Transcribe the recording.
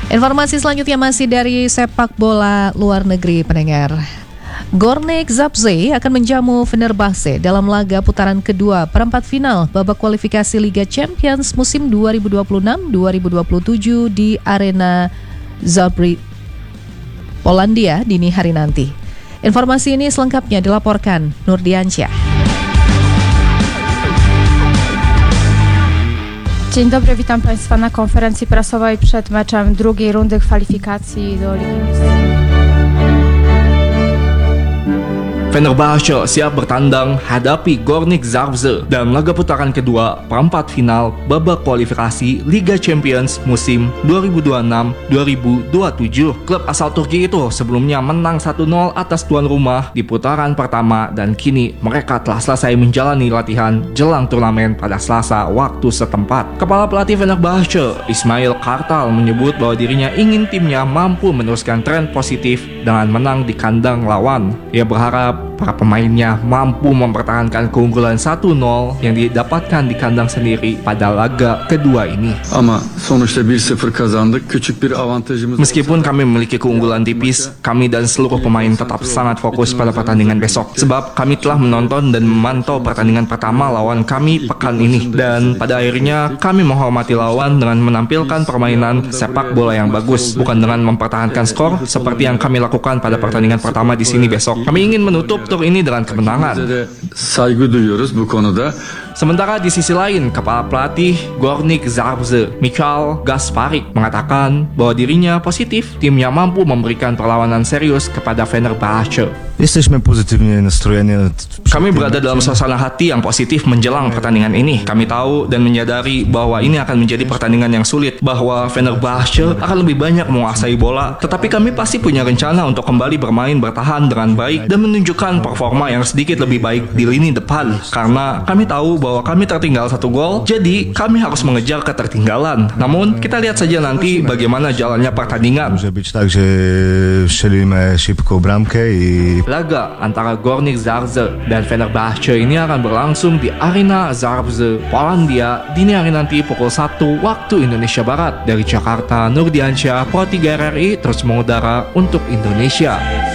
Informasi selanjutnya masih dari sepak bola luar negeri, pendengar. Gornik Zabrze akan menjamu Fenerbahce dalam laga putaran kedua perempat final babak kualifikasi Liga Champions musim 2026-2027 di Arena Zabrze, Polandia dini hari nanti. Informasi ini selengkapnya dilaporkan Nurdiansyah. Dzień dobry, witam Państwa na konferencji prasowej przed meczem drugiej rundy kwalifikacji do Ligi Mistrzów. Fenerbahce siap bertandang hadapi Gornik Zabrze dalam laga putaran kedua perempat final babak kualifikasi Liga Champions musim 2026-2027. Klub asal Turki itu sebelumnya menang 1-0 atas tuan rumah di putaran pertama dan kini mereka telah selesai menjalani latihan jelang turnamen pada Selasa waktu setempat. Kepala pelatih Fenerbahce, Ismail Kartal, menyebut bahwa dirinya ingin timnya mampu meneruskan tren positif dengan menang di kandang lawan. Ia berharap para pemainnya mampu mempertahankan keunggulan 1-0 yang didapatkan di kandang sendiri pada laga kedua ini. Meskipun kami memiliki keunggulan tipis, kami dan seluruh pemain tetap sangat fokus pada pertandingan besok. Sebab kami telah menonton dan memantau pertandingan pertama lawan kami pekan ini. Dan pada akhirnya kami menghormati lawan dengan menampilkan permainan sepak bola yang bagus, bukan dengan mempertahankan skor seperti yang kami lakukan pada pertandingan pertama di sini besok. Kami ingin menutup tur ini dengan kemenangan. Sementara di sisi lain, kepala pelatih Gornik Zabrze, Michal Gasparik, mengatakan bahwa dirinya positif timnya mampu memberikan perlawanan serius kepada Fenerbahce. Kami berada dalam suasana hati yang positif menjelang pertandingan ini. Kami tahu dan menyadari bahwa ini akan menjadi pertandingan yang sulit, bahwa Fenerbahce akan lebih banyak menguasai bola, tetapi kami pasti punya rencana untuk kembali bermain bertahan dengan baik dan menunjukkan performa yang sedikit lebih baik di lini depan. Karena kami tahu bahwa kami tertinggal 1 gol, jadi kami harus mengejar ketertinggalan. Namun kita lihat saja nanti bagaimana jalannya pertandingan. Laga antara Gornik Zabrze dan Fenerbahce ini akan berlangsung di Arena Zabrze, Polandia dini hari nanti pukul 1 waktu Indonesia Barat. Dari Jakarta, Nurdiansyah, Pro 3 RRI terus mengudara untuk Indonesia.